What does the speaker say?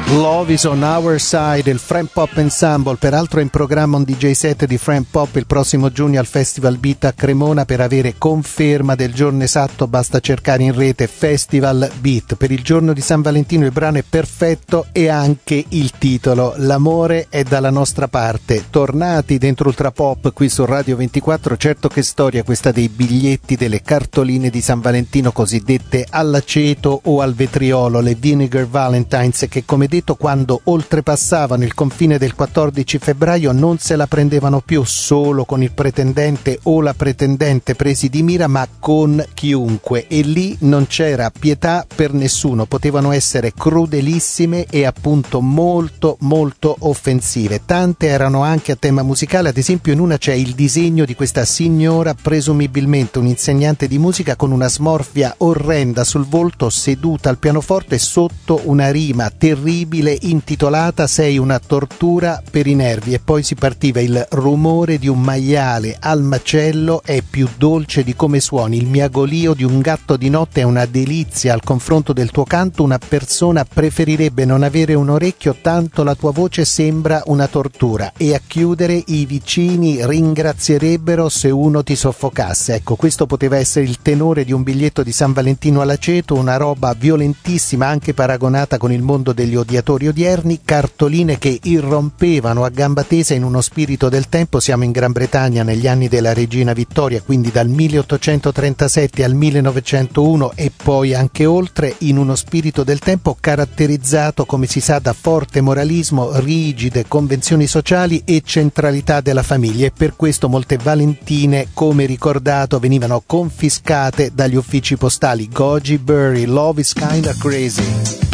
Love is on Our Side, il Fran Pop Ensemble, peraltro è in programma un DJ set di Fran Pop il prossimo giugno al Festival Beat a Cremona. Per avere conferma del giorno esatto basta cercare in rete Festival Beat. Per il giorno di San Valentino il brano è perfetto e anche il titolo, L'amore è dalla nostra parte. Tornati dentro Ultra Pop qui su Radio 24, certo che storia questa dei biglietti, delle cartoline di San Valentino cosiddette all'aceto o al vetriolo, le Vinegar Valentines, che come detto quando oltrepassavano il confine del 14 febbraio non se la prendevano più solo con il pretendente o la pretendente presi di mira, ma con chiunque, e lì non c'era pietà per nessuno, potevano essere crudelissime e appunto molto molto offensive. Tante erano anche a tema musicale, ad esempio in una c'è il disegno di questa signora, presumibilmente un'insegnante di musica, con una smorfia orrenda sul volto, seduta al pianoforte sotto una rima terribile intitolata Sei una tortura per i nervi, e poi si partiva: il rumore di un maiale al macello è più dolce di come suoni, il miagolio di un gatto di notte è una delizia al confronto del tuo canto, una persona preferirebbe non avere un orecchio tanto la tua voce sembra una tortura, e a chiudere i vicini ringrazierebbero se uno ti soffocasse. Ecco, questo poteva essere il tenore di un biglietto di San Valentino all'aceto, una roba violentissima anche paragonata con il mondo degli odiatori odierni, cartoline che irrompevano a gamba tesa in uno spirito del tempo. Siamo in Gran Bretagna negli anni della regina Vittoria, quindi dal 1837 al 1901 e poi anche oltre, in uno spirito del tempo caratterizzato, come si sa, da forte moralismo, rigide convenzioni sociali e centralità della famiglia, e per questo molte valentine, come ricordato, venivano confiscate dagli uffici postali. Goji Berry, Love is Kinda Crazy.